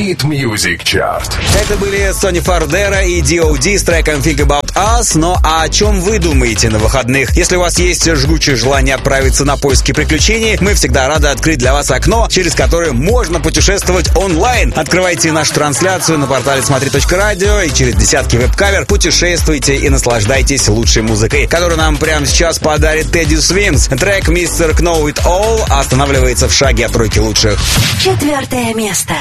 Hit Music Chart. Это были Сони Фардера и D.O.D. с треком Think About Us. Но о чем вы думаете на выходных? Если у вас есть жгучее желание отправиться на поиски приключений, мы всегда рады открыть для вас окно, через которое можно путешествовать онлайн. Открывайте нашу трансляцию на портале смотри.радио и через десятки веб-камер путешествуйте и наслаждайтесь лучшей музыкой, которую нам прямо сейчас подарит Teddy Swims. Трек Mr. Know It All останавливается в шаге от тройки лучших. 4 место.